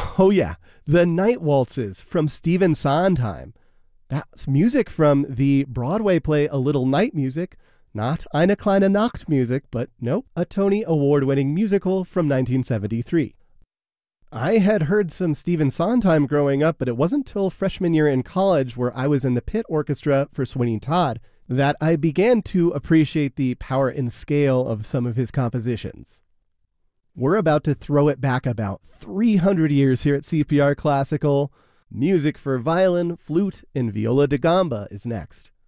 Oh yeah, the Night Waltzes from Stephen Sondheim. That's music from the Broadway play A Little Night Music, not Eine kleine Nachtmusik, but nope, a Tony Award-winning musical from 1973. I had heard some Stephen Sondheim growing up, but it wasn't till freshman year in college, where I was in the pit orchestra for Sweeney Todd, that I began to appreciate the power and scale of some of his compositions. We're about to throw it back about 300 years here at CPR Classical. Music for violin, flute, and viola da gamba is next.